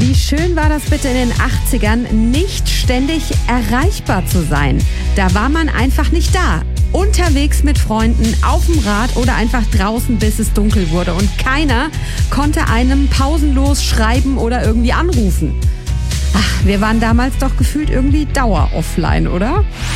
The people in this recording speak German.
Wie schön war das bitte in den 80ern, nicht ständig erreichbar zu sein. Da war man einfach nicht da. Unterwegs mit Freunden, auf dem Rad oder einfach draußen, bis es dunkel wurde. Und keiner konnte einem pausenlos schreiben oder irgendwie anrufen. Ach, wir waren damals doch gefühlt irgendwie dauer offline, oder?